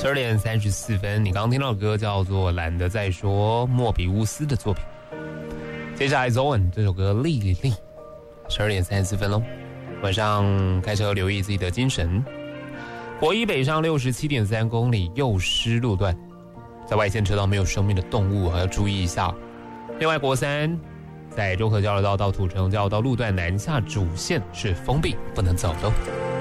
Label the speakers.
Speaker 1: 12点34分，你刚刚听到的歌叫做《懒得再说》，莫比乌斯的作品。接下来 Zoen 这首歌《莉莉莉》，12点34分喽。晚上开车留意自己的精神。国一北上67.3公里，右湿路段，在外线车道没有生命的动物，还要注意一下。另外，国三在中和交流道到土城交流道路段南下主线是封闭，不能走喽。